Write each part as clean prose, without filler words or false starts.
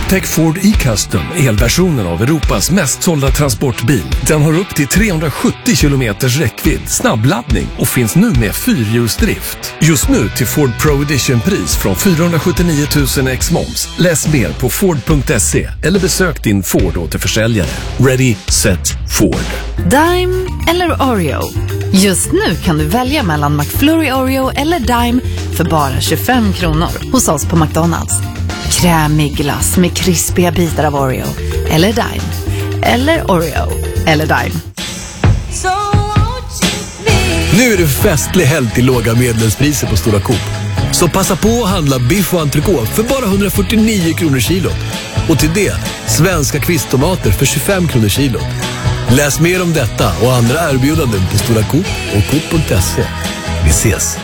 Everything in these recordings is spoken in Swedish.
Upptäck Ford E-Custom, elversionen av Europas mest sålda transportbil. Den har upp till 370 kilometers räckvidd, snabbladdning och finns nu med fyrhjulsdrift. Just nu till Ford Pro Edition-pris från 479 000 ex-moms. Läs mer på Ford.se eller besök din Ford-återförsäljare. Ready, set, Ford. Dime eller Oreo? Just nu kan du välja mellan McFlurry Oreo eller Dime för bara 25 kronor hos oss på McDonalds. Krämig glass med krispiga bitar av Oreo eller Dime. Eller Oreo eller Dime. Nu är det festlig helg till låga medlemspriser på Stora Coop. Så passa på att handla biff och entrecote för bara 149 kronor kilo. Och till det, svenska kvisttomater för 25 kronor kilo. Läs mer om detta och andra erbjudanden på Stora Coop och Coop.se. Vi ses!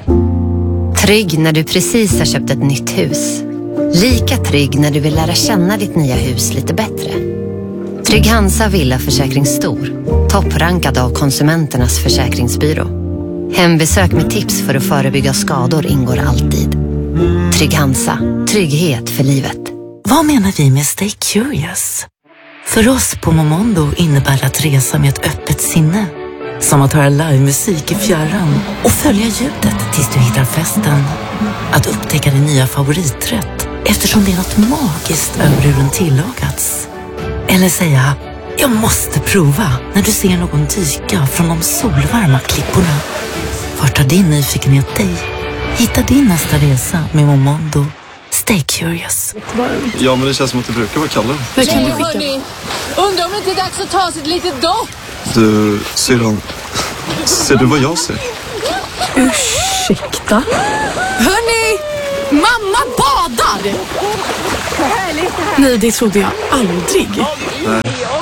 Trygg när du precis har köpt ett nytt hus. Lika trygg när du vill lära känna ditt nya hus lite bättre. Trygg Hansa Villaförsäkring Stor. Topprankad av Konsumenternas försäkringsbyrå. Hembesök med tips för att förebygga skador ingår alltid. Trygg Hansa. Trygghet för livet. Vad menar vi med Stay Curious? För oss på Momondo innebär det att resa med ett öppet sinne. Som att höra livemusik i fjärran och följa ljudet tills du hittar festen. Att upptäcka din nya favoriträtt eftersom det är något magiskt över hur den tillagats. Eller säga, jag måste prova när du ser någon dyka från de solvarma klipporna. Vart tar din nyfikenhet dig? Hitta din nästa resa med Momondo. Stay curious. Ja, men det känns som att det brukar vara Kalle. Men kan du skicka? Undrar om det inte är dags att ta sig ett litet dopp? Du, syrran, ser du vad jag ser? Ursäkta? Hörni! Mamma badar! Nej, det trodde jag aldrig. Nej.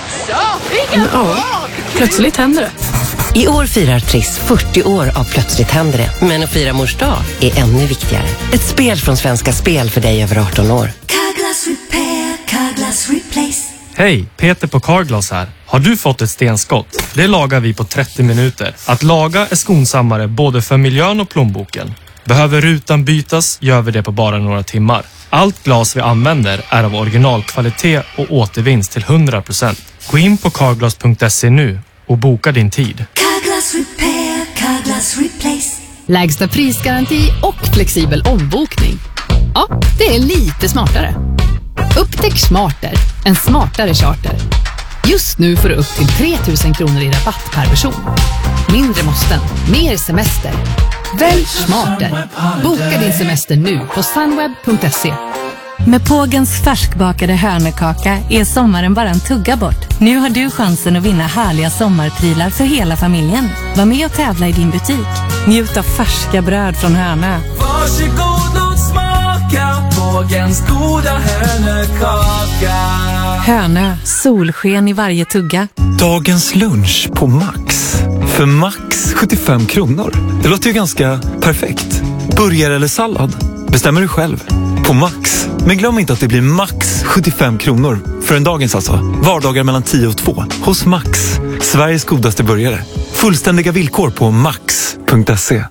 Ja, plötsligt händer det. I år firar Triss 40 år av Plötsligt händer det. Men att fira mors dag är ännu viktigare. Ett spel från Svenska Spel för dig över 18 år. Carglass Repair, Carglass Replace. Hej, Peter på Carglass här. Har du fått ett stenskott? Det lagar vi på 30 minuter. Att laga är skonsammare både för miljön och plånboken. Behöver rutan bytas gör vi det på bara några timmar. Allt glas vi använder är av originalkvalitet och återvinns till 100%. Gå in på carglass.se nu och boka din tid. Carglass Repair, Carglass Replace. Lägsta prisgaranti och flexibel ombokning. Ja, det är lite smartare. Upptäck Smarter, en smartare charter. Just nu får du upp till 3 000 kronor i rabatt per person. Mindre måsten, mer semester. Välj Smarter. Boka din semester nu på sunweb.se. Med Pågens färskbakade hörnekaka är sommaren bara en tugga bort. Nu har du chansen att vinna härliga sommarprylar för hela familjen. Var med och tävla i din butik. Njut av färska bröd från Hörnö. Varsågod och smaka Pågens goda hörnekaka. Hörnö, solsken i varje tugga. Dagens lunch på Max. För Max 75 kronor. Det låter ju ganska perfekt. Burgare eller sallad? Bestämmer du själv. På Max. Men glöm inte att det blir max 75 kronor. För en dagens alltså. Vardagar mellan 10 och 2. Hos Max. Sveriges godaste burgare. Fullständiga villkor på max.se.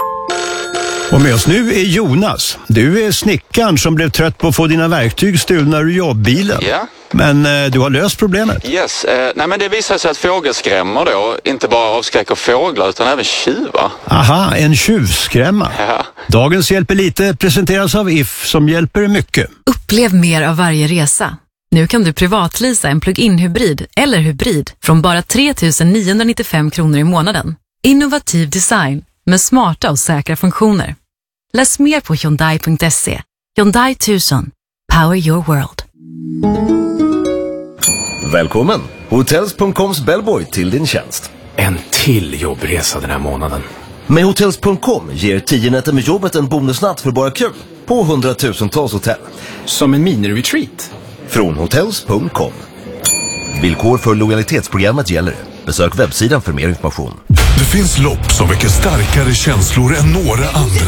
Och med oss nu är Jonas. Du är snickaren som blev trött på att få dina verktyg stulna ur jobbbilen. Ja. Men du har löst problemet. Yes. Nej, men det visar sig att fågelskrämmor då inte bara avskräcker fåglar utan även tjuvar. Aha, en tjuvskrämma. Ja. Dagens Hjälper lite presenteras av If som hjälper mycket. Upplev mer av varje resa. Nu kan du privatleasa en plug-in hybrid eller hybrid från bara 3 995 kronor i månaden. Innovativ design med smarta och säkra funktioner. Läs mer på Hyundai.se. Hyundai 1000. Power your world. Välkommen! Hotels.coms Bellboy till din tjänst. En till jobbresa den här månaden. Med Hotels.com ger 10 nätter med jobbet en bonusnatt för bara kul på 100,000-tals hotell. Som en mini-retreat. Från Hotels.com. Villkor för lojalitetsprogrammet gäller. Besök webbsidan för mer information. Det finns lopp som väcker starkare känslor än några andra.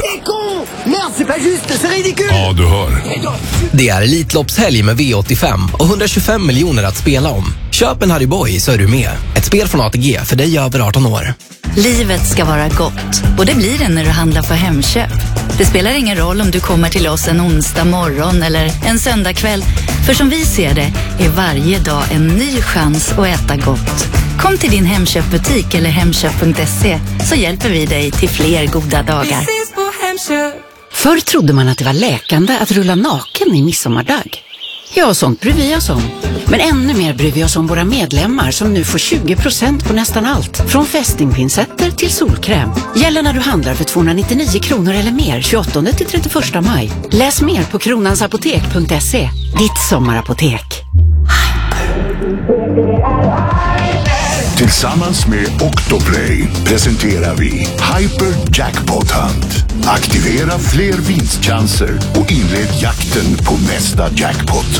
Ja, du hör. Det är Elitloppshelg med V85 och 125 miljoner att spela om. Köp en Harry Boy så är du med. Ett spel från ATG för dig över 18 år. Livet ska vara gott och det blir det när du handlar på Hemköp. Det spelar ingen roll om du kommer till oss en onsdag morgon eller en söndag kväll. För som vi ser det är varje dag en ny chans att äta gott. Kom till din Hemköpbutik eller hemköp.se så hjälper vi dig till fler goda dagar. Vi ses på Hemköp. Förr trodde man att det var läkande att rulla naken i midsommardag. Ja, sånt bryr vi oss om. Men ännu mer bryr vi oss om våra medlemmar som nu får 20% på nästan allt. Från fästingpinsetter till solkräm. Gäller när du handlar för 299 kronor eller mer 28 till 31 maj. Läs mer på kronansapotek.se. Ditt sommarapotek. Tillsammans med Octoplay presenterar vi Hyper Jackpot Hunt. Aktivera fler vinstchanser och inled jakten på nästa jackpot.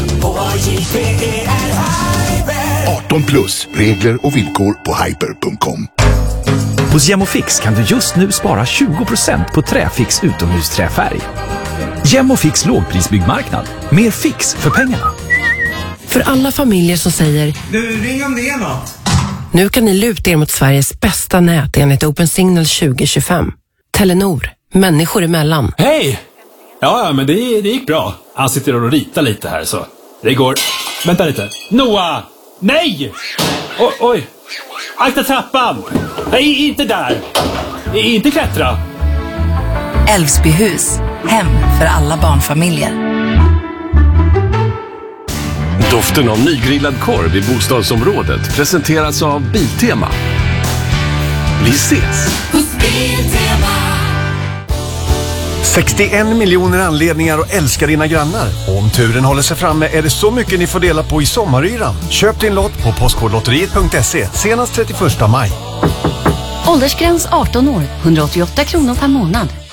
18+, regler och villkor på hyper.com. Hos Gemofix kan du just nu spara 20% på träfix utomhusträfärg. Gemofix lågprisbyggmarknad. Mer fix för pengarna. För alla familjer som säger Du, ring om det är något. Nu kan ni luta er mot Sveriges bästa nät enligt Open Signal 2025. Telenor. Människor emellan. Hej! Ja, men det gick bra. Han sitter och ritar lite här så. Det går. Vänta lite. Noah! Nej! Oj! Akta trappan! Nej, inte där! Inte klättra! Älvsbyhus. Hem för alla barnfamiljer. Doften av nygrillad korv i bostadsområdet presenteras av Biltema. Vi ses! 61 miljoner anledningar att älska dina grannar. Och om turen håller sig framme är det så mycket ni får dela på i sommaryran. Köp din lott på postkodlotteriet.se senast 31 maj. Åldersgräns 18 år, 188 kronor per månad.